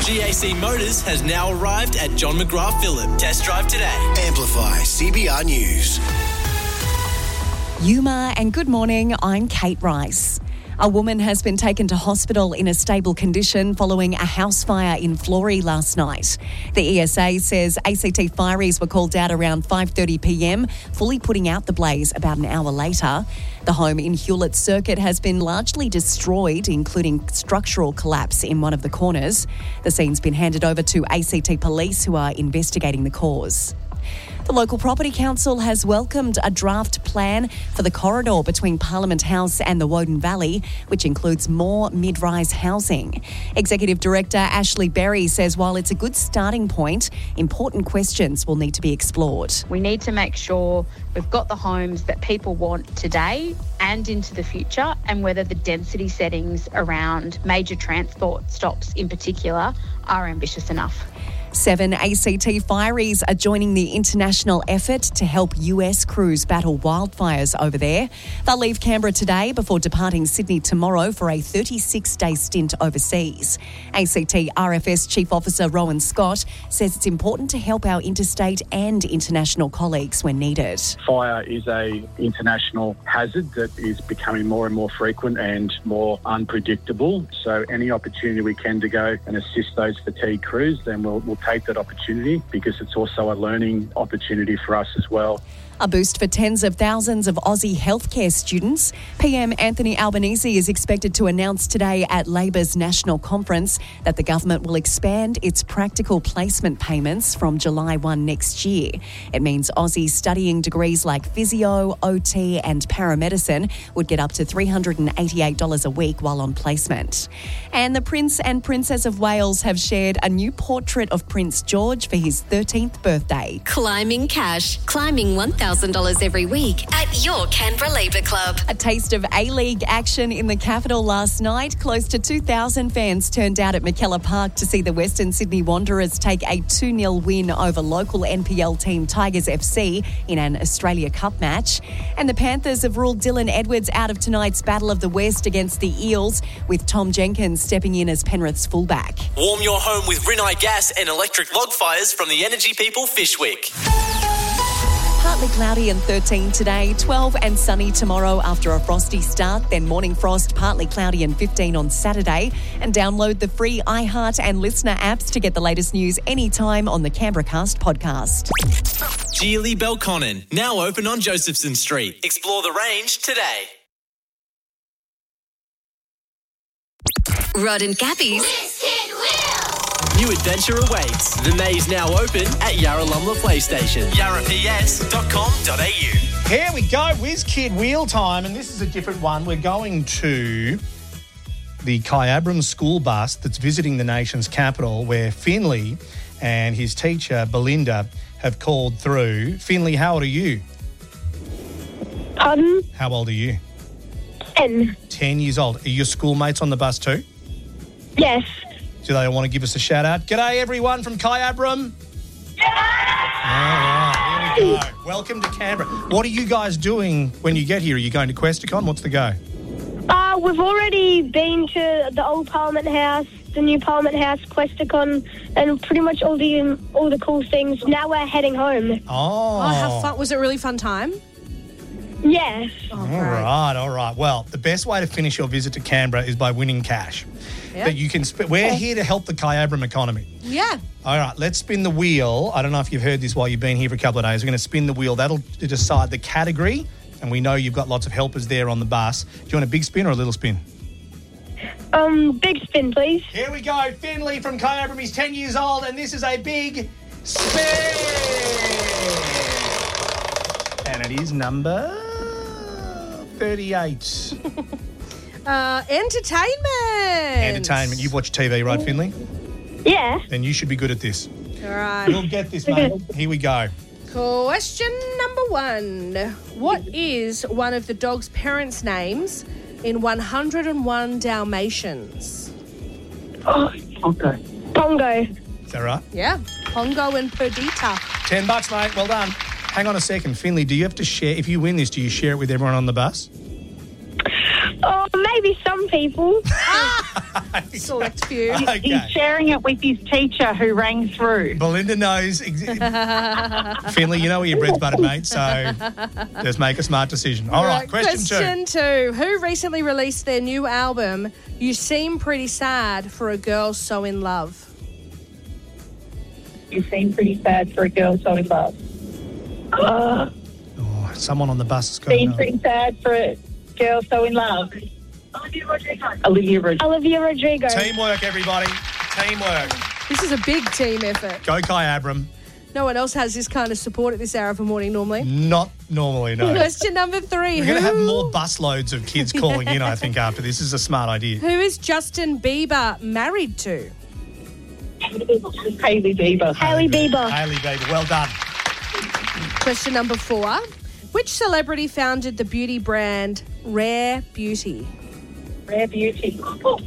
GAC Motors has now arrived at John McGrath Phillip. Test drive today. Amplify CBR News. Yuma, and good morning, I'm Kate Rice. A woman has been taken to hospital in a stable condition following a house fire in Flory last night. The ESA says ACT fireys were called out around 5:30pm, fully putting out the blaze about an hour later. The home in Hewlett Circuit has been largely destroyed, including structural collapse in one of the corners. The scene's been handed over to ACT police, who are investigating the cause. The local property council has welcomed a draft plan for the corridor between Parliament House and the Woden Valley, which includes more mid-rise housing. Executive Director Ashley Berry says while it's a good starting point, important questions will need to be explored. We need to make sure we've got the homes that people want today and into the future, and whether the density settings around major transport stops in particular are ambitious enough. 7 ACT fireys are joining the international effort to help US crews battle wildfires over there. They'll leave Canberra today before departing Sydney tomorrow for a 36-day stint overseas. ACT RFS Chief Officer Rowan Scott says it's important to help our interstate and international colleagues when needed. Fire is an international hazard that is becoming more and more frequent and more unpredictable. So any opportunity we can to go and assist those fatigue crews, then we'll take that opportunity, because it's also a learning opportunity for us as well. A boost for tens of thousands of Aussie healthcare students. PM Anthony Albanese is expected to announce today at Labor's National Conference that the government will expand its practical placement payments from July 1 next year. It means Aussies studying degrees like physio, OT and paramedicine would get up to $388 a week while on placement. And the Prince and Princess of Wales have shared a new portrait of Prince George for his 13th birthday. Climbing cash. Climbing $1,000 every week at your Canberra Labour Club. A taste of A-League action in the capital last night. Close to 2,000 fans turned out at McKellar Park to see the Western Sydney Wanderers take a 2-0 win over local NPL team Tigers FC in an Australia Cup match. And the Panthers have ruled Dylan Edwards out of tonight's Battle of the West against the Eels, with Tom Jenkins stepping in as Penrith's fullback. Warm your home with Rinnai Gas and electric log fires from the Energy People Fishwick. Partly cloudy and 13 today, 12 and sunny tomorrow after a frosty start, then morning frost, partly cloudy and 15 on Saturday. And download the free iHeart and Listener apps to get the latest news anytime on the Canberra Cast podcast. Geely Belconnen, now open on Josephson Street. Explore the range today. Rod and Gabby's New adventure awaits. The maze now open at Yarralumla PlayStation. yarraps.com.au. Here we go, WizKid Wheel Time, and this is a different one. We're going to the Kyabram school bus that's visiting the nation's capital, where Finley and his teacher, Belinda, have called through. Finley, how old are you? Pardon? How old are you? 10. 10 years old. Are your schoolmates on the bus too? Yes. Do they want to give us a shout out? G'day everyone from Kyabram. All right, here we go. Welcome to Canberra. What are you guys doing when you get here? Are you going to Questacon? What's the go? We've already been to the old Parliament House, the new Parliament House, Questacon, and pretty much all the cool things. Now we're heading home. Oh, how fun. Was it a really fun time? Yes. All right. Well, the best way to finish your visit to Canberra is by winning cash. Yeah. That you can we're here to help the Kyabram economy. Yeah. All right, let's spin the wheel. I don't know if you've heard this while you've been here for a couple of days. We're going to spin the wheel. That'll decide the category, and we know you've got lots of helpers there on the bus. Do you want a big spin or a little spin? Big spin, please. Here we go. Finley from Kyabram. He's 10 years old, and this is a big spin. And it is number 38. Entertainment. You've watched TV, right, Finley? Yeah. Then you should be good at this. All right. You'll get this, mate. Here we go. Question number 1. What is one of the dog's parents' names in 101 Dalmatians? Oh, okay. Pongo. Is that right? Yeah. Pongo and Perdita. $10, mate. Well done. Hang on a second. Finley, do you have to share, if you win this, do you share it with everyone on the bus? Oh, maybe some people. Select few. Okay. He's sharing it with his teacher who rang through. Belinda knows. Finley, you know where your bread's buttered, mate, so just make a smart decision. All right, question two. Who recently released their new album, You Seem Pretty Sad for a Girl So In Love? You seem pretty sad for a girl so in love. Someone on the bus is going Seem pretty sad for a girl so in love. Olivia Rodrigo. Teamwork, everybody. Teamwork. This is a big team effort. Go Kai Abram. No one else has this kind of support at this hour of the morning normally. Not normally, no. Question number 3. We're going to have more busloads of kids calling in, I think, after this. This is a smart idea. Who is Justin Bieber married to? Hailey Bieber. Hailey Bieber, well done. Question number 4. Which celebrity founded the beauty brand Rare Beauty? Rare Beauty.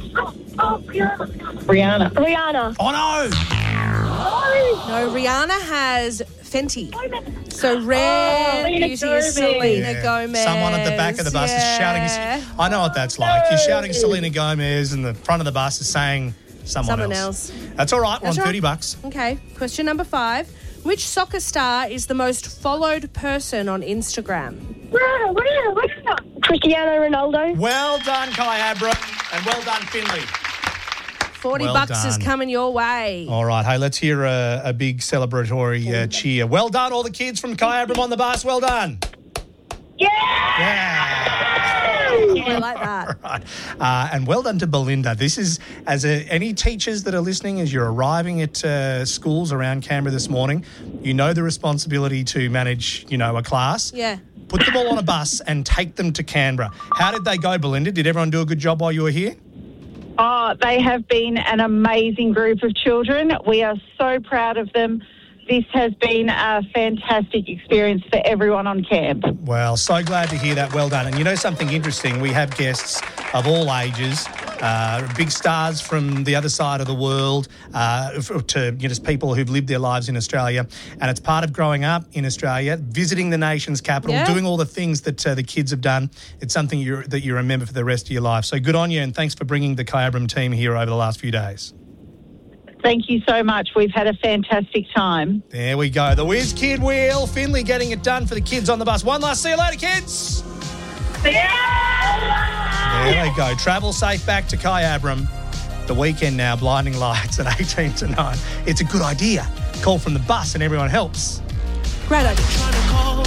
Rihanna. Oh, no! No, Rihanna has Fenty. So Rare Beauty is Selena Gomez. Someone at the back of the bus is shouting. I know what that's like. You're shouting Selena Gomez and the front of the bus is saying someone else. That's all right. We're on $30. Okay. Question number 5. Which soccer star is the most followed person on Instagram? Cristiano Ronaldo. Well done, Kai Abram. And well done, Finley. $40 is coming your way. All right. Hey, let's hear a big celebratory cheer. Well done, all the kids from Kai Abram on the bus. Well done. Yeah. I like that. Right. And well done to Belinda. This is, any teachers that are listening, as you're arriving at schools around Canberra this morning, you know the responsibility to manage, a class. Yeah. Put them all on a bus and take them to Canberra. How did they go, Belinda? Did everyone do a good job while you were here? Oh, they have been an amazing group of children. We are so proud of them. This has been a fantastic experience for everyone on camp. Well, so glad to hear that. Well done. And you know something interesting? We have guests of all ages, big stars from the other side of the world, to just people who've lived their lives in Australia. And it's part of growing up in Australia, visiting the nation's capital, doing all the things that the kids have done. It's something that you remember for the rest of your life. So good on you, and thanks for bringing the Kai Abram team here over the last few days. Thank you so much. We've had a fantastic time. There we go. The Whiz Kid Wheel. Finley getting it done for the kids on the bus. One last see you later, kids. There they go. Travel safe back to Kai Abram. The weekend now, blinding lights at 18 to 9. It's a good idea. Call from the bus and everyone helps. Great idea.